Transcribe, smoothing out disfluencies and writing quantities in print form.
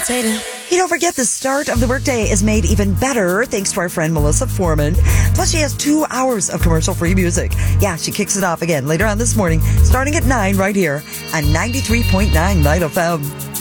meditating. Hey, don't forget the start of the workday is made even better thanks to our friend Melissa Foreman. Plus, she has 2 hours of commercial-free music. Yeah, she kicks it off again later on this morning, starting at 9 right here on 93.9 Light FM.